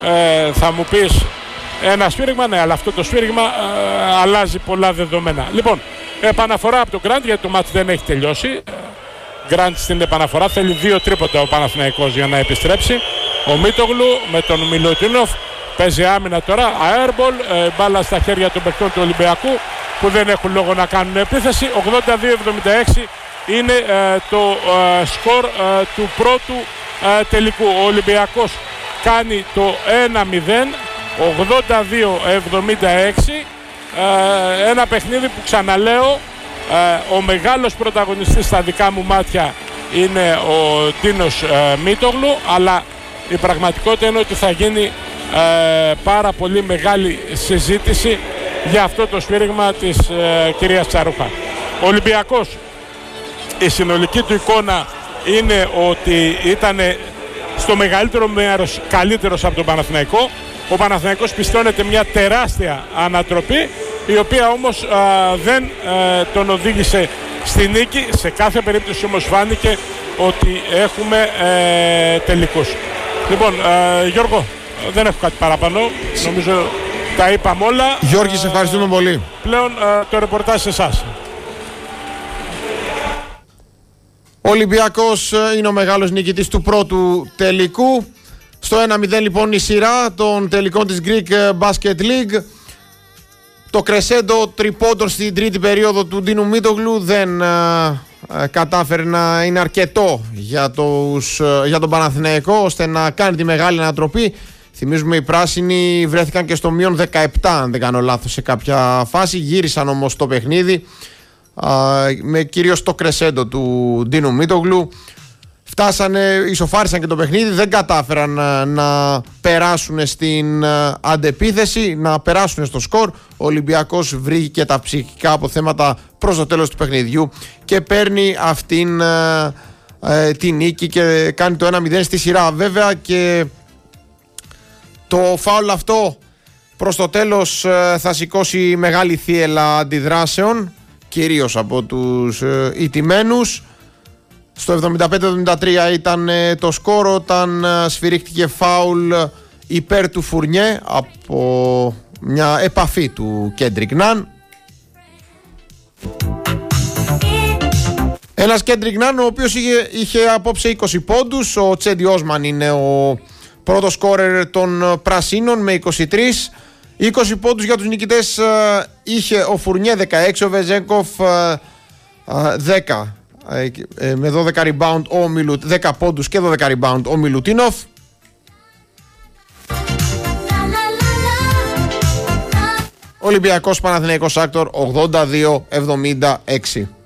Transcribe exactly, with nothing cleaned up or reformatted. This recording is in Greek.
Ε, θα μου πεις ένα σφύριγμα, ναι, αλλά αυτό το σφύριγμα ε, αλλάζει πολλά δεδομένα. Λοιπόν, επαναφορά από τον Γκραντ, γιατί το μάτς δεν έχει τελειώσει. Γκραντ στην επαναφορά, θέλει δύο τρίποτα ο Παναθηναϊκός για να επιστρέψει. Ο Μίτογλου με τον Μιλουτίνοφ παίζει άμυνα τώρα, αέρμπολ, ε, μπάλα στα χέρια των παιχτών του Ολυμπιακού που δεν έχουν λόγο να κάνουν επίθεση. ογδόντα δύο εβδομήντα έξι είναι ε, το ε, σκορ ε, του πρώτου ε, τελικού. Ο Ολυμπιακός κάνει το ένα μηδέν, ογδόντα δύο εβδομήντα έξι, ε, ένα παιχνίδι που ξαναλέω, ε, ο μεγάλος πρωταγωνιστής στα δικά μου μάτια είναι ο Τίνος ε, Μίτογλου, αλλά η πραγματικότητα είναι ότι θα γίνει ε, πάρα πολύ μεγάλη συζήτηση για αυτό το σφύριγμα της ε, κυρίας Τσαρούχα. Ο Ολυμπιακός, η συνολική του εικόνα είναι ότι ήταν στο μεγαλύτερο μέρος καλύτερος από τον Παναθηναϊκό. Ο Παναθηναϊκός πιστώνεται μια τεράστια ανατροπή, η οποία όμως α, δεν α, τον οδήγησε στη νίκη. Σε κάθε περίπτωση όμως φάνηκε ότι έχουμε ε, τελικούς. Λοιπόν, ε, Γιώργο, δεν έχω κάτι παραπάνω. Νομίζω τα είπαμε όλα. Γιώργη, σε ευχαριστούμε πολύ. Πλέον ε, το ρεπορτάζ σε εσάς. Ο Ολυμπιακός είναι ο μεγάλος νικητής του πρώτου τελικού. Στο ένα μηδέν λοιπόν η σειρά των τελικών της Greek Basket League. Το κρεσέντο τριπώντων στην τρίτη περίοδο του Ντίνου Μίτογλου δεν α, α, κατάφερε να είναι αρκετό για, τους, α, για τον Παναθηναϊκό ώστε να κάνει τη μεγάλη ανατροπή. Θυμίζουμε οι πράσινοι βρέθηκαν και στο μείον δεκαεπτά, αν δεν κάνω λάθος, σε κάποια φάση. Γύρισαν όμως το παιχνίδι α, με κυρίως το κρεσέντο του Ντίνου Μίτογλου. Φτάσανε, ισοφάρισαν και το παιχνίδι, δεν κατάφεραν να, να περάσουν στην uh, αντεπίθεση, να περάσουν στο σκορ. Ο Ολυμπιακός βρήκε τα ψυχικά αποθέματα προς το τέλος του παιχνιδιού και παίρνει αυτήν uh, uh, την νίκη και κάνει το ένα μηδέν στη σειρά. Βέβαια και το φάουλ αυτό προς το τέλος uh, θα σηκώσει μεγάλη θύελλα αντιδράσεων, κυρίως από τους uh, ηττημένους. Στο εβδομήντα πέντε εβδομήντα τρία ήταν ε, το σκορ όταν ε, σφυρίχτηκε φάουλ υπέρ του Φουρνιέ από μια επαφή του Κέντρικ Ναν. Ένας Κέντρικ Ναν ο οποίος είχε, είχε απόψε είκοσι πόντους. Ο Τσέντι Όσμαν είναι ο πρώτος σκόρερ των Πρασίνων με είκοσι τρία. είκοσι πόντους για τους νικητές ε, είχε ο Φουρνιέ, δεκαέξι, ο Βεζέγκοφ ε, ε, δέκα. Με δώδεκα rebound ο Μιλουτ, δέκα πόντους και δώδεκα rebound ο Μιλουτίνοφ. Ολυμπιακός Παναθηναϊκός Άκτορ ογδόντα δύο εβδομήντα έξι.